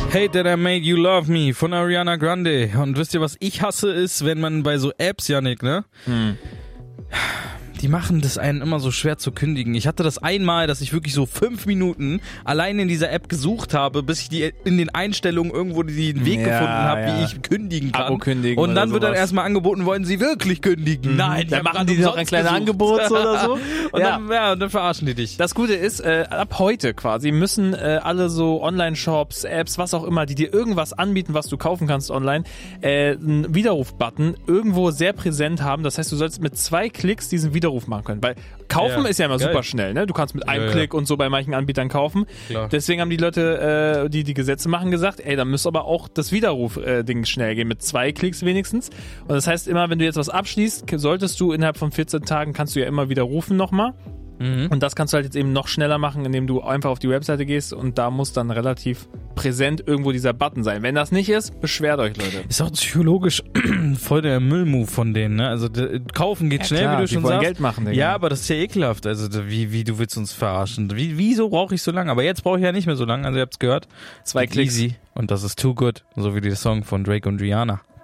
Hate That I Made You Love Me von Ariana Grande. Und wisst ihr, was ich hasse, ist, wenn man bei so Apps, Yannick, ne? Die machen das einen immer so schwer zu kündigen. Ich hatte das einmal, dass ich wirklich so 5 Minuten allein in dieser App gesucht habe, bis ich die in den Einstellungen irgendwo den Weg gefunden habe, wie ich kündigen kann. Abo kündigen. Und dann oder wird sowas. dann erstmal angeboten, wollen Sie wirklich kündigen? Nein, dann machen die noch ein kleines Angebot oder so. Und dann verarschen die dich. Das Gute ist, ab heute quasi müssen alle so Online-Shops, Apps, was auch immer, die dir irgendwas anbieten, was du kaufen kannst online, einen Widerruf-Button irgendwo sehr präsent haben. Das heißt, du sollst mit 2 Klicks diesen Widerruf machen können. Weil kaufen ist ja immer super schnell, ne? Du kannst mit einem Klick und so bei manchen Anbietern kaufen. Klar. Deswegen haben die Leute, die Gesetze machen, gesagt, ey, da muss aber auch das Widerruf-Ding schnell gehen, mit 2 Klicks wenigstens. Und das heißt immer, wenn du jetzt was abschließt, solltest du innerhalb von 14 Tagen, kannst du ja immer widerrufen nochmal. Und das kannst du halt jetzt eben noch schneller machen, indem du einfach auf die Webseite gehst und da muss dann relativ präsent irgendwo dieser Button sein. Wenn das nicht ist, beschwert euch, Leute. Ist auch psychologisch voll der Müllmove von denen, ne? Also kaufen geht schnell, klar, wie du schon die wollen sagst. Geld machen, Digga. Ja, aber das ist ja ekelhaft. Also wie du willst uns verarschen. Wieso brauche ich so lange? Aber jetzt brauche ich ja nicht mehr so lange. Also ihr habt's gehört. 2 Klicks. Easy. Und das ist Too Good. So wie der Song von Drake und Rihanna.